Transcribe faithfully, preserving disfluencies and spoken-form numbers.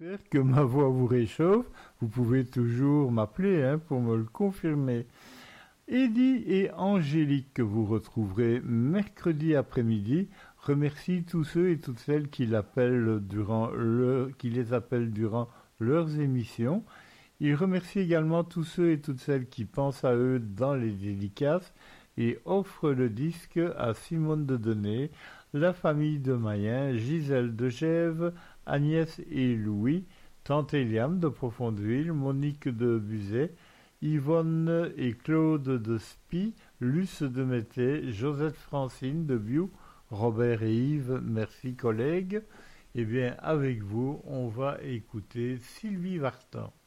J'espère que ma voix vous réchauffe. Vous pouvez toujours m'appeler hein, pour me le confirmer. Eddy et Angélique, que vous retrouverez mercredi après-midi, remercie tous ceux et toutes celles qui, l'appellent durant le, qui les appellent durant leurs émissions. Il remercie également tous ceux et toutes celles qui pensent à eux dans les dédicaces et offre le disque à Simone de Denay, la famille de Mayen, Gisèle de Gèves, Agnès et Louis, Tante Eliane de Profondeville, Monique de Buzet, Yvonne et Claude de Spy, Luce de Mété, Josette Francine de Biou, Robert et Yves, merci collègues. Eh bien, avec vous, on va écouter Sylvie Vartan.